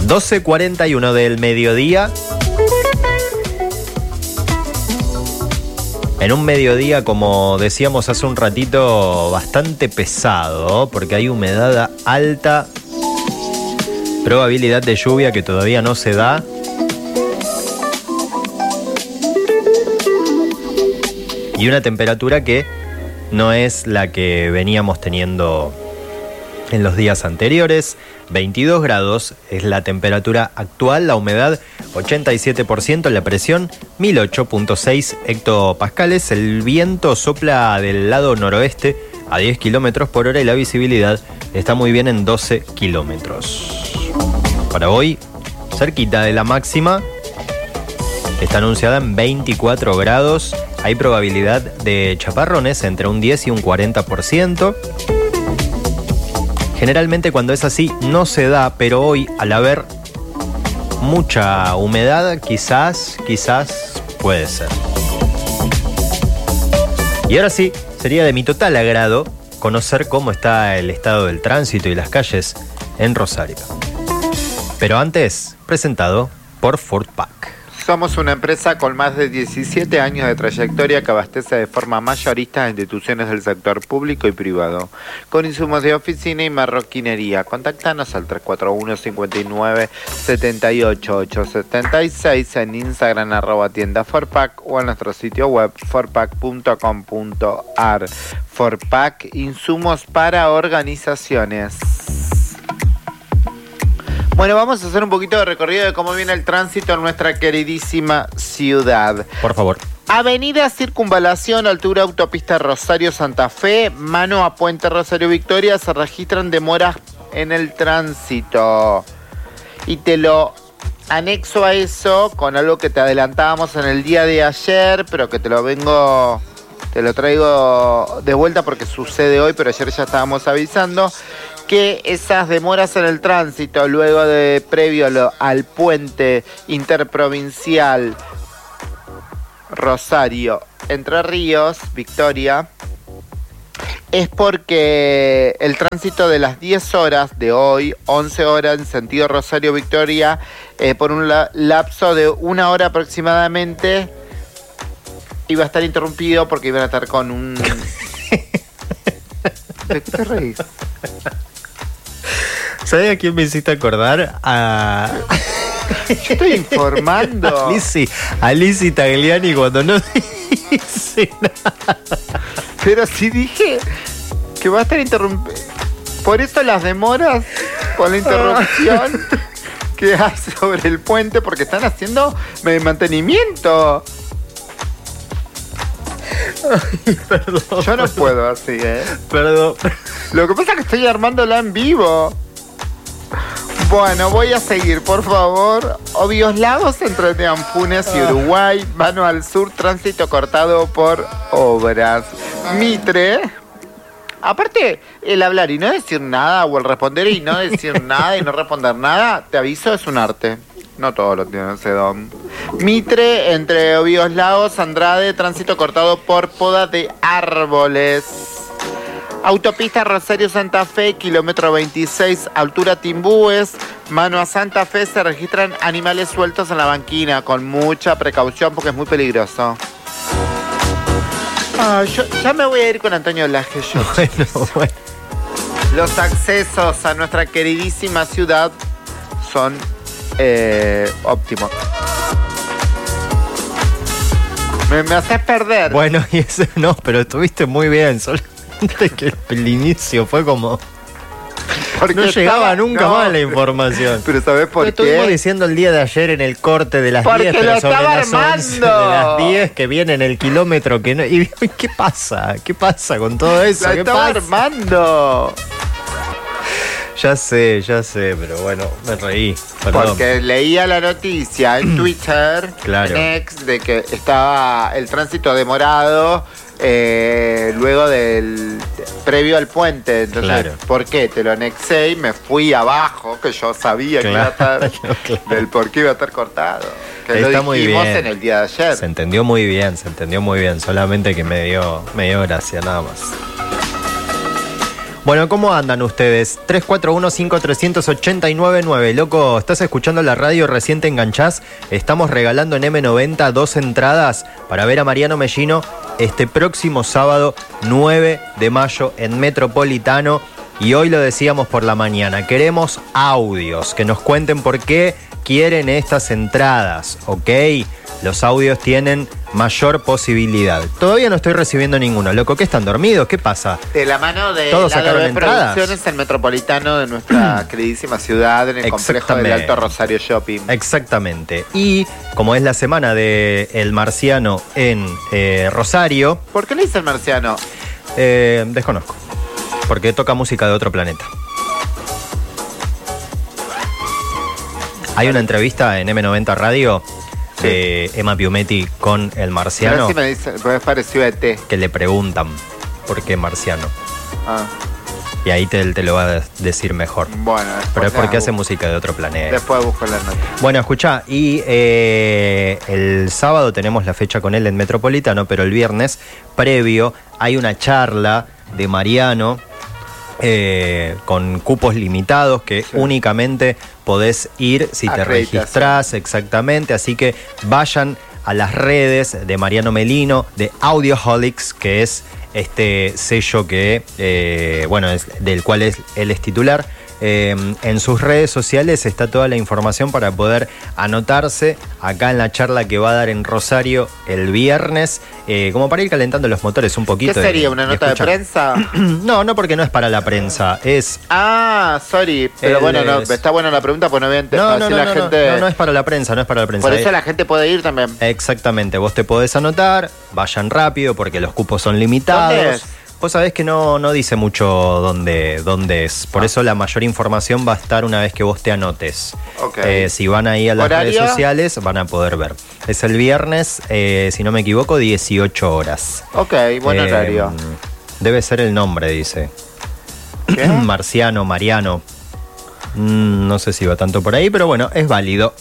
12:41 del mediodía. En un mediodía, como decíamos hace un ratito, bastante pesado, porque hay humedad alta, probabilidad de lluvia que todavía no se da. Y una temperatura que no es la que veníamos teniendo en los días anteriores. 22 grados es la temperatura actual, la humedad 87%, la presión 1008.6 hectopascales, el viento sopla del lado noroeste a 10 kilómetros por hora y la visibilidad está muy bien en 12 kilómetros. Para hoy, cerquita de la máxima, está anunciada en 24 grados, hay probabilidad de chaparrones entre un 10 y un 40%. Generalmente cuando es así no se da, pero hoy al haber mucha humedad quizás puede ser. Y ahora sí, sería de mi total agrado conocer cómo está el estado del tránsito y las calles en Rosario. Pero antes, presentado por Ford Pack. Somos una empresa con más de 17 años de trayectoria que abastece de forma mayorista a instituciones del sector público y privado, con insumos de oficina y marroquinería. Contactanos al 341-59-78-876 en Instagram @tienda Forpack o en nuestro sitio web forpack.com.ar. Forpack, insumos para organizaciones. Bueno, vamos a hacer un poquito de recorrido de cómo viene el tránsito en nuestra queridísima ciudad. Por favor. Avenida Circunvalación, altura autopista Rosario-Santa Fe, mano a Puente Rosario-Victoria, se registran demoras en el tránsito. Y te lo anexo a eso con algo que te adelantábamos en el día de ayer, pero que te lo traigo de vuelta porque sucede hoy, pero ayer ya estábamos avisando que esas demoras en el tránsito luego de previo al puente interprovincial Rosario Entre Ríos Victoria es porque el tránsito de las 10 horas de hoy, 11 horas en sentido Rosario Victoria, por un lapso de 1 hora aproximadamente, iba a estar interrumpido porque iban a estar con un... ¿De qué te reís? ¿Sabes a quién me hiciste acordar? Yo estoy informando. A Lizzy Tagliani cuando no dice nada. Pero sí dije que va a estar interrumpido. Por eso las demoras con la interrupción que hay sobre el puente, porque están haciendo mantenimiento. Ay, perdón. Yo no puedo así, Perdón. Lo que pasa es que estoy armándola en vivo. Bueno, voy a seguir, por favor. Obvios Lagos entre Teanfunes y Uruguay. Mano al sur, tránsito cortado por obras. Mitre. Aparte, el hablar y no decir nada, o el responder y no decir nada y no responder nada, te aviso, es un arte. No todo lo tiene ese don. Mitre, entre Obvios Lagos, Andrade, tránsito cortado por poda de árboles. Autopista Rosario-Santa Fe, kilómetro 26, altura Timbúes, mano a Santa Fe, se registran animales sueltos en la banquina, con mucha precaución porque es muy peligroso. Yo ya me voy a ir con Antonio Laje. Bueno. Los accesos a nuestra queridísima ciudad son óptimos. Me haces perder. Bueno, y eso no, pero estuviste muy bien, solamente que el inicio fue como... Porque no llegaba nunca más la información. Pero ¿sabés por qué? Estuvimos diciendo el día de ayer en el corte de las 10, pero sobre las 11 de las 10 que viene en el kilómetro que no... ¿Y qué pasa? ¿Qué pasa con todo eso? La estaba armando. Ya sé, pero bueno, me reí. Perdón. Porque leía la noticia en Twitter, claro, en X, de que estaba el tránsito demorado luego del previo al puente. Entonces, claro. ¿Por qué? Te lo anexé y me fui abajo, que yo sabía que iba a estar, del por qué iba a estar cortado. Que está lo muy dijimos bien. En el día de ayer. Se entendió muy bien, solamente que me dio gracia, nada más. Bueno, ¿cómo andan ustedes? 341-5389-9. Loco, ¿estás escuchando la radio? Recién te enganchás. Estamos regalando en M90 2 entradas para ver a Mariano Mellino este próximo sábado 9 de mayo en Metropolitano. Y hoy lo decíamos por la mañana, queremos audios, que nos cuenten por qué quieren estas entradas, ¿ok? Los audios tienen mayor posibilidad. Todavía no estoy recibiendo ninguno. Loco, ¿qué están dormidos? ¿Qué pasa? De la mano de ¿Todos la sacaron de entradas? Producciones, el Metropolitano de nuestra queridísima ciudad, en el complejo del Alto Rosario Shopping. Exactamente. Y como es la semana de El Marciano en Rosario... ¿Por qué le dice el marciano? Desconozco. Porque toca música de otro planeta. Hay una entrevista en M90 Radio de Emma Piumetti con el marciano. Pero sí me dice, porque es parecido a ET. Que le preguntan por qué marciano. Ah. Y ahí te lo va a decir mejor. Bueno, pero es porque hace música de otro planeta. Después busco la nota. Bueno, escuchá, y el sábado tenemos la fecha con él en Metropolitano, pero el viernes previo hay una charla de Mariano con cupos limitados que únicamente podés ir si te registrás, exactamente. Así que vayan a las redes de Mariano Mellino, de Audioholics, que es este sello que, del cual él es titular. En sus redes sociales está toda la información para poder anotarse acá en la charla que va a dar en Rosario el viernes, como para ir calentando los motores un poquito. ¿Qué sería? ¿Una nota de prensa? No, porque no es para la prensa, es... Ah, sorry, pero bueno, no, está buena la pregunta, pues no no es para la prensa, no es para la prensa. Por eso la gente puede ir también. Exactamente, vos te podés anotar, vayan rápido porque los cupos son limitados. ¿Dónde es? Vos sabés que no dice mucho dónde es. Por eso la mayor información va a estar una vez que vos te anotes. Okay. Si van ahí a las redes sociales, van a poder ver. Es el viernes, si no me equivoco, 18 horas. Ok, buen horario. Debe ser el nombre, dice. ¿Qué? Marciano, Mariano. No sé si va tanto por ahí, pero bueno, es válido.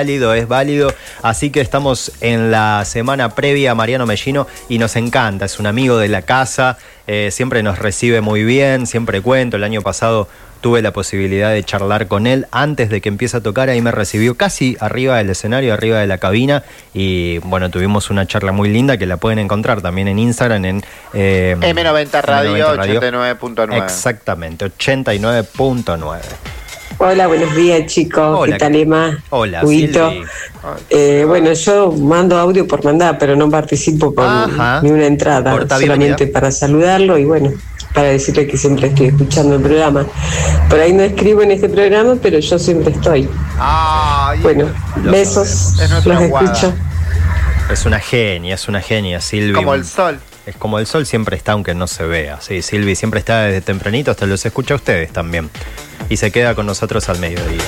Así que estamos en la semana previa a Mariano Mellino y nos encanta, es un amigo de la casa, siempre nos recibe muy bien, siempre cuento. El año pasado tuve la posibilidad de charlar con él antes de que empiece a tocar, ahí me recibió casi arriba del escenario, arriba de la cabina, y bueno, tuvimos una charla muy linda que la pueden encontrar también en Instagram en M90 Radio 89.9. Exactamente, 89.9. Hola, buenos días, chicos. Hola. ¿Qué tal, Emma? Hola, Huguito. Bueno, yo mando audio por mandar, pero no participo con ni una entrada, solamente para saludarlo y bueno, para decirle que siempre estoy escuchando el programa. Por ahí no escribo en este programa, pero yo siempre estoy. Bueno, besos, los escucho. Es una genia, Silvi. Como el sol. Es como el sol, siempre está aunque no se vea. Sí, Silvi siempre está desde tempranito, hasta los escucha a ustedes también. Y se queda con nosotros al mediodía.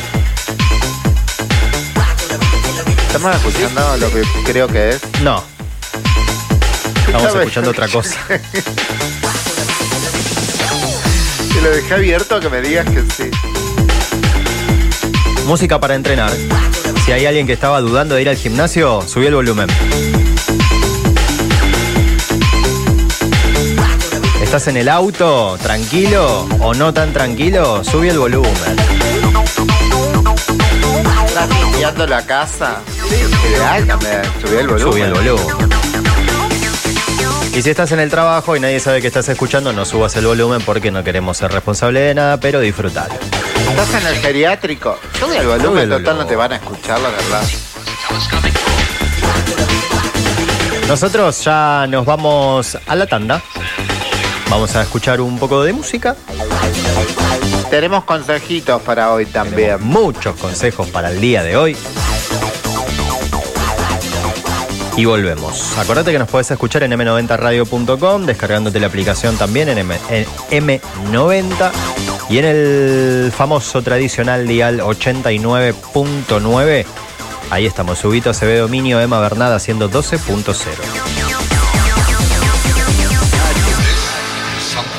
¿Estamos escuchando lo que creo que es? No. Estamos escuchando otra cosa. Te lo dejé abierto, que me digas que sí. Música para entrenar. Si hay alguien que estaba dudando de ir al gimnasio, subí el volumen. ¿Estás en el auto, tranquilo o no tan tranquilo? Subí el volumen. ¿Estás limpiando la casa? Sí, ideal también. Subí el volumen. Subí el volumen. Y si estás en el trabajo y nadie sabe que estás escuchando, no subas el volumen porque no queremos ser responsables de nada, pero disfrutalo. ¿Estás en el geriátrico? Subí el volumen, total no te van a escuchar, la verdad. Nosotros ya nos vamos a la tanda. Vamos a escuchar un poco de música. Tenemos consejitos para hoy también. Tenemos muchos consejos para el día de hoy. Y volvemos. Acordate que nos podés escuchar en m90radio.com, descargándote la aplicación también en M90 y en el famoso tradicional dial 89.9. Ahí estamos, Huguito Acevedo, Minio, Emma Bernada haciendo 12.0.